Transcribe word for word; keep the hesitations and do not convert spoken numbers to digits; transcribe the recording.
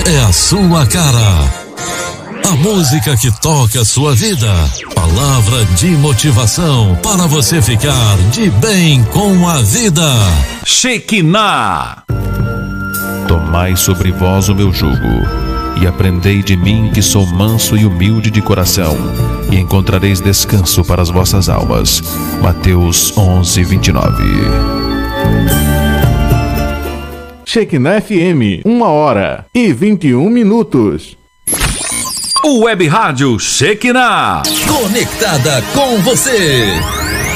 é a sua cara. A música que toca a sua vida. Palavra de motivação para você ficar de bem com a vida. Shekinah. Tomai sobre vós o meu jugo e aprendei de mim, que sou manso e humilde de coração, e encontrareis descanso para as vossas almas. Mateus onze, vinte e nove. Shekinah F M, uma hora e vinte e um minutos. O Web Rádio Shekinah, conectada com você.